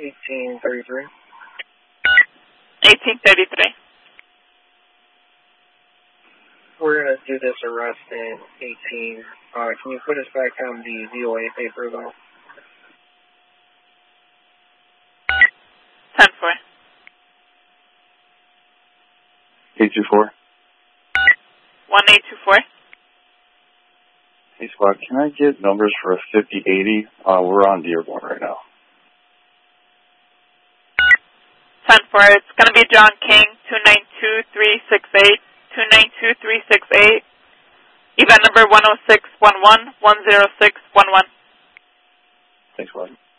1833. 1833. We're going to do this arrest in 18. Can you put us back on the VOA paper, though? 10-4. 824. 1824. Hey, Squad, can I get numbers for a 5080? We're on Dearborn right now. 10-4. It's going to be John King, 292-368, 292-368. Event number 10611, 10611. Thanks, Squad.